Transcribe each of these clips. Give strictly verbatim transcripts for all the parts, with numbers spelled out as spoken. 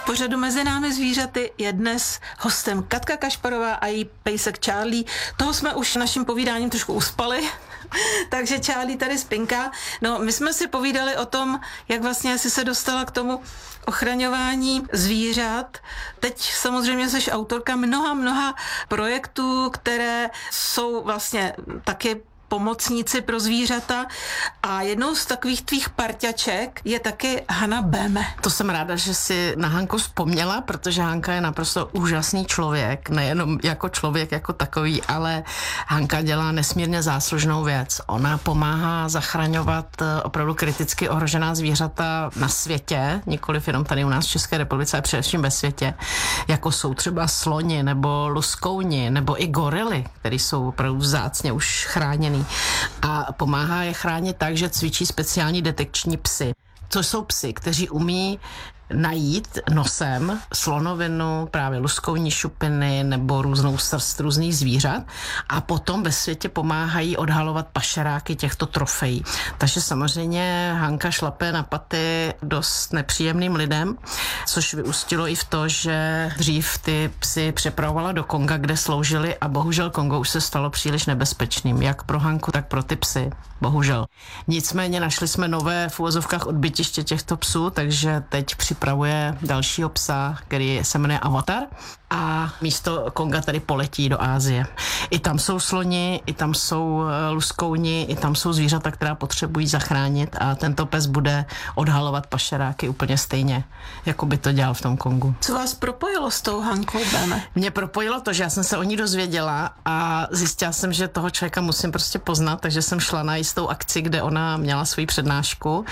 V pořadu Mezi námi zvířaty je dnes hostem Katka Kašparová a její pejsek Charlie. Toho jsme už naším povídáním trošku uspali, takže Charlie tady spinká. No, my jsme si povídali o tom, jak vlastně jsi se dostala k tomu ochraňování zvířat. Teď samozřejmě jsi autorka mnoha, mnoha projektů, které jsou vlastně taky pomocníci pro zvířata a jednou z takových tvých parťaček je taky Hana Béme. To jsem ráda, že si na Hanku vzpomněla, protože Hanka je naprosto úžasný člověk, nejenom jako člověk jako takový, ale Hanka dělá nesmírně záslužnou věc. Ona pomáhá zachraňovat opravdu kriticky ohrožená zvířata na světě, nikoliv jenom tady u nás v České republice, ale především ve světě, jako jsou třeba sloni nebo luskouni nebo i gorily, které jsou opravdu vzácně už chráněný. A pomáhá je chránit tak, že cvičí speciální detekční psy. To jsou psy, kteří umí najít nosem slonovinu, právě luskouní šupiny nebo různou srst různých zvířat a potom ve světě pomáhají odhalovat pašeráky těchto trofejí. Takže samozřejmě Hanka šlape na paty dost nepříjemným lidem, což vyústilo i v to, že dřív ty psy přepravovala do Konga, kde sloužili a bohužel Kongo už se stalo příliš nebezpečným, jak pro Hanku, tak pro ty psy. Bohužel. Nicméně našli jsme nové v uvozovkách odbytiště těchto psů, takže teď připravuje dalšího psa, který se jmenuje Avatar a místo Konga tady poletí do Asie. I tam jsou sloni, i tam jsou luskouni, i tam jsou zvířata, která potřebují zachránit a tento pes bude odhalovat pašeráky úplně stejně, jako by to dělal v tom Kongu. Co vás propojilo s tou Hankou Béme? Mě propojilo to, že já jsem se o ní dozvěděla a zjistila jsem, že toho člověka musím prostě poznat, takže jsem šla na jistou akci, kde ona měla svoji přednášku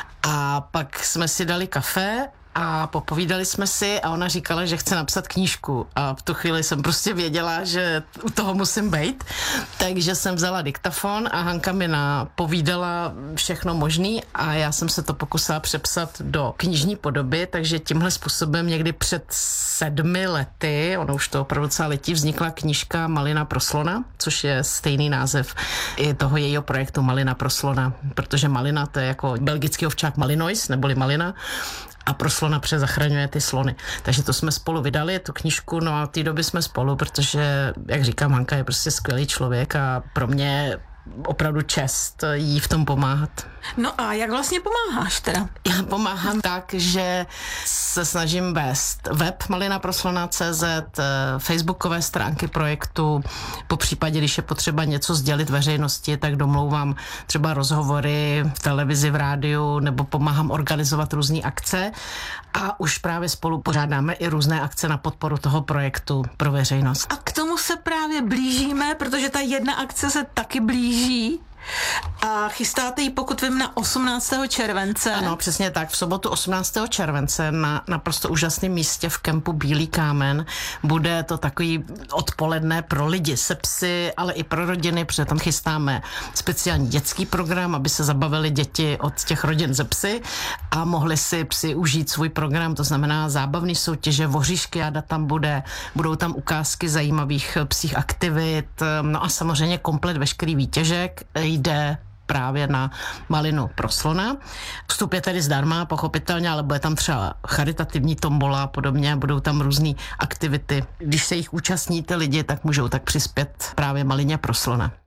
a pak jsme si dali kafe a popovídali jsme si a ona říkala, že chce napsat knížku a v tu chvíli jsem prostě věděla, že u toho musím být, takže jsem vzala diktafon a Hanka mi napovídala všechno možný a já jsem se to pokusila přepsat do knižní podoby, takže tímhle způsobem někdy před sedmi lety, ono už to opravdu docela letí, vznikla knížka Malina pro slona, což je stejný název i toho jejího projektu Malina pro slona, protože malina to je jako belgický ovčák Malinois, neboli malina, a pro slona přezachraňuje ty slony. Takže to jsme spolu vydali, tu knížku, no a v té doby jsme spolu, protože, jak říkám, Hanka je prostě skvělý člověk a pro mě opravdu čest jí v tom pomáhat. No a jak vlastně pomáháš teda? Já pomáhám tak, že se snažím vést web malina pro slona tečka cé zet, facebookové stránky projektu, po případě, když je potřeba něco sdělit veřejnosti, tak domlouvám třeba rozhovory v televizi, v rádiu, nebo pomáhám organizovat různé akce a už právě spolu pořádáme i různé akce na podporu toho projektu pro veřejnost. A k tomu se právě blížíme, protože ta jedna akce se taky blíží. A chystáte ji, pokud vím, na osmnáctého července. Ano, přesně tak. V sobotu osmnáctého července na naprosto úžasném místě v kempu Bílý kámen. Bude to takový odpoledne pro lidi se psy, ale i pro rodiny, protože tam chystáme speciální dětský program, aby se zabavili děti od těch rodin ze psy a mohli si psy užít svůj program, to znamená zábavné soutěže, voříškiáda tam bude, budou tam ukázky zajímavých psích aktivit, no a samozřejmě komplet veškerý výtěžek jde právě na Malinu pro slona. Vstup je tedy zdarma, pochopitelně, ale bude tam třeba charitativní tombola a podobně, budou tam různé aktivity. Když se jich účastníte lidi, tak můžou tak přispět právě Malině pro slona.